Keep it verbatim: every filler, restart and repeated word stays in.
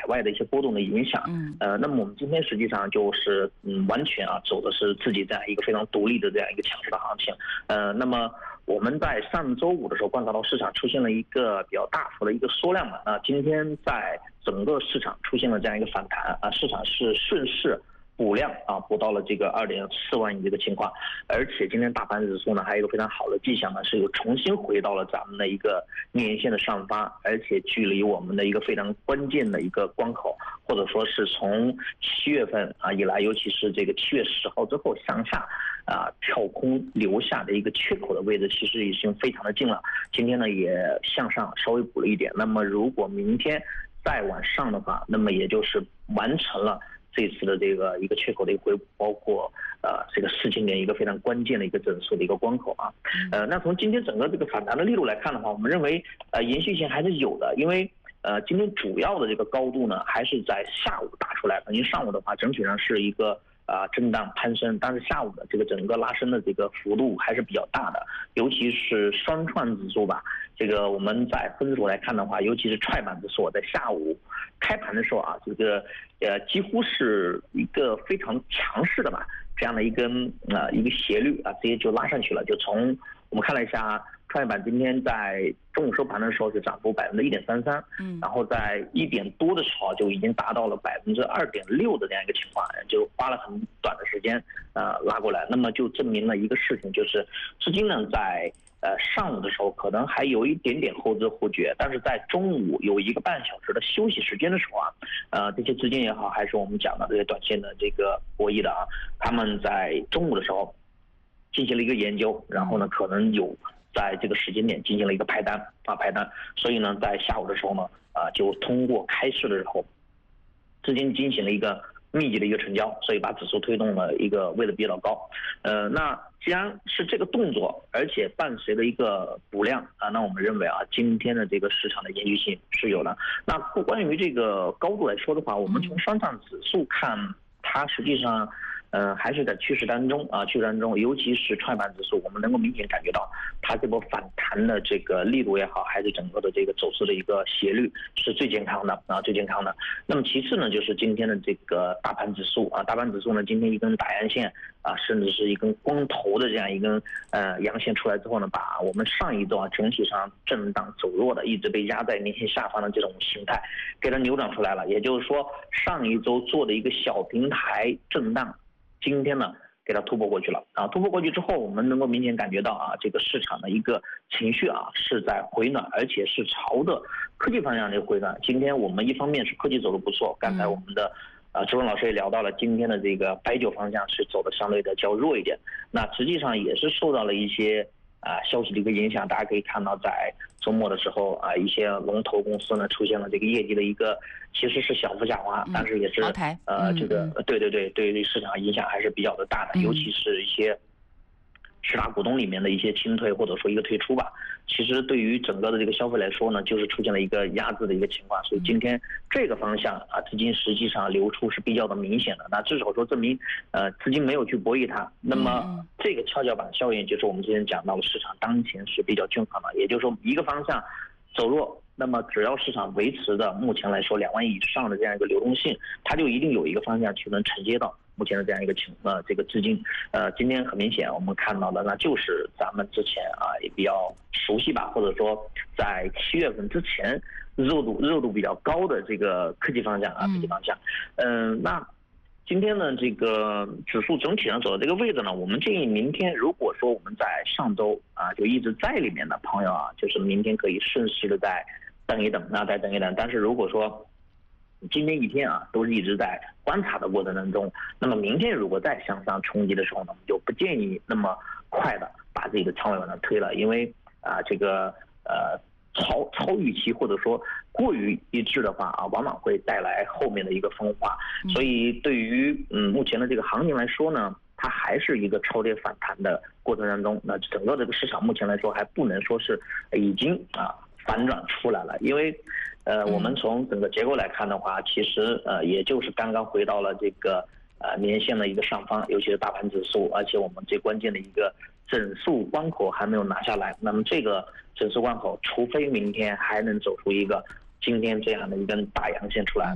外的一些波动的影响。 嗯， 呃，那么我们今天实际上就是嗯，完全啊走的是自己这样一个非常独立的这样一个强势的行情。呃，那么我们在上周五的时候观察到市场出现了一个比较大幅的一个缩量嘛，那今天在整个市场出现了这样一个反弹啊，市场是顺势补量啊，补到了这个二点四万亿这个情况，而且今天大盘指数呢还有一个非常好的迹象呢，是有重新回到了咱们的一个年线的上方，而且距离我们的一个非常关键的一个关口，或者说是从七月份啊以来，尤其是这个七月十号之后向下啊跳空留下的一个缺口的位置，其实已经非常的近了。今天呢也向上稍微补了一点，那么如果明天再往上的话，那么也就是完成了这次的这个一个缺口的一个回补，包括呃这个四千点一个非常关键的一个整数的一个关口啊。呃，那从今天整个这个反弹的力度来看的话，我们认为呃延续性还是有的，因为呃今天主要的这个高度呢还是在下午打出来的，因为上午的话整体上是一个啊、呃、震荡攀升，但是下午的这个整个拉升的这个幅度还是比较大的，尤其是双创指数吧。这个我们在分组来看的话，尤其是创业板指数，在下午开盘的时候啊，这个呃几乎是一个非常强势的吧，这样的一根呃一个斜率啊，直接就拉上去了。就从我们看了一下创业板今天在中午收盘的时候是涨幅百分之一点三三，嗯，然后在一点多的时候就已经达到了百分之二点六的这样一个情况，就花了很短的时间呃拉过来。那么就证明了一个事情，就是资金呢在呃，上午的时候可能还有一点点后知后觉，但是在中午有一个半小时的休息时间的时候啊，呃，这些资金也好，还是我们讲的这些短线的这个博弈的啊，他们在中午的时候进行了一个研究，然后呢，可能有在这个时间点进行了一个排单啊排单，所以呢，在下午的时候呢，啊、呃，就通过开市的时候，资金进行了一个密集的一个成交，所以把指数推动了一个位置比较高。呃，那既然是这个动作，而且伴随着一个补量啊，那我们认为啊，今天的这个市场的延续性是有的。那不关于这个高度来说的话，我们从上涨指数看，它实际上。呃，还是在趋势当中啊，趋势当中，尤其是创业板指数，我们能够明显感觉到它这波反弹的这个力度也好，还是整个的这个走势的一个斜率是最健康的啊，最健康的。那么其次呢，就是今天的这个大盘指数啊，大盘指数呢，今天一根大阳线啊，甚至是一根光头的这样一根呃阳线出来之后呢，把我们上一周啊整体上震荡走弱的，一直被压在年线下方的这种形态，给它扭转出来了。也就是说，上一周做的一个小平台震荡。今天呢，给它突破过去了啊！突破过去之后，我们能够明显感觉到啊，这个市场的一个情绪啊是在回暖，而且是朝着科技方向的回暖。今天我们一方面是科技走得不错，刚才我们的呃周文老师也聊到了，今天的这个白酒方向是走的相对的较弱一点，那实际上也是受到了一些啊消息的一个影响。大家可以看到，在周末的时候啊，一些龙头公司呢出现了这个业绩的一个其实是小幅下滑，但是也是呃这个对对对对市场影响还是比较的大的，尤其是一些十大股东里面的一些清退或者说一个退出吧。其实对于整个的这个消费来说呢，就是出现了一个压制的一个情况，所以今天这个方向啊，资金实际上流出是比较的明显的。那至少说证明，呃，资金没有去博弈它。那么这个跷跷板效应就是我们之前讲到的，市场当前是比较均衡的，也就是说一个方向走弱，那么只要市场维持的目前来说两万亿以上的这样一个流动性，它就一定有一个方向去能承接到目前的这样一个情呃这个资金。呃，今天很明显我们看到的那就是咱们之前啊也比较熟悉吧，或者说在七月份之前热度热度比较高的这个科技方向啊科技方向。嗯、呃，那今天呢，这个指数整体上走到这个位置呢，我们建议明天如果说我们在上周啊就一直在里面的朋友啊，就是明天可以顺势的再等一等啊，再等一等。但是如果说今天一天啊都是一直在观察的过程当中，那么明天如果再向上冲击的时候呢，我们就不建议那么快的把自己的仓位往上推了，因为啊这个呃超超预期或者说过于一致的话啊，往往会带来后面的一个分化。所以对于嗯目前的这个行情来说呢，它还是一个超跌反弹的过程当中。那整个这个市场目前来说还不能说是已经啊反转出来了，因为呃我们从整个结构来看的话，其实呃也就是刚刚回到了这个呃年线的一个上方，尤其是大盘指数，而且我们最关键的一个整数关口还没有拿下来。那么这个整数关口，除非明天还能走出一个今天这样的一根大阳线出来。